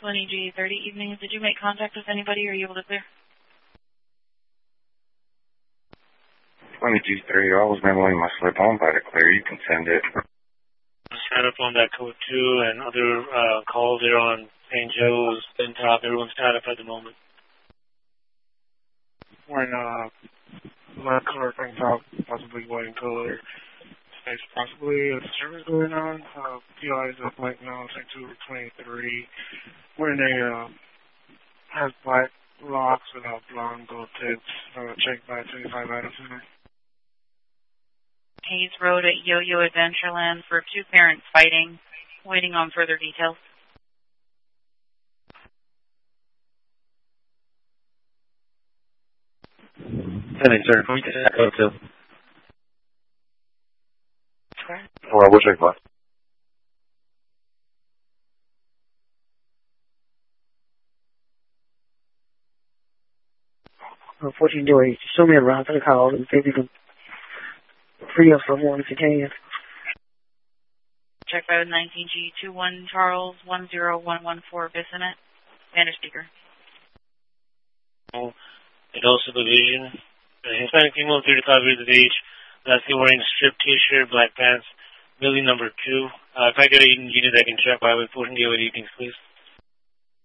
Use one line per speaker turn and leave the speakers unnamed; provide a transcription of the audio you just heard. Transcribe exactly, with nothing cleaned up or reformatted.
twenty G thirty evening. Did you make contact with anybody? Are you able to clear?
twenty G thirty, I was manually my slip on by the clear. You can send it.
Set up on that code two and other uh, calls there on Saint Joe's, Ben Top. Everyone's tied up at the moment.
When uh, left color Ben Top, possibly white color. There's possibly a service going on. Uh, P I is up right now, Saint two twenty-three. When they uh, has black locks without blonde gold tips, uh, checked by twenty-five items in there.
Hayes Road at Yo-Yo Adventureland for two parents fighting. Waiting on further details.
Sending, sir. Can we get that code two?
Well, we'll check left.
Uh, fourteen Dory, show me around to the call and see if you can free up someone if you can.
Check by nineteen G twenty-one Charles one zero one one four Bissonnet. Spanish speaker.
And also division. Uh, Hispanic female, thirty-five years of age. Last seen wearing a strip t-shirt, black pants. Millie number two. Uh, if I get a unit, I can check by with fourteen Day with evenings, please.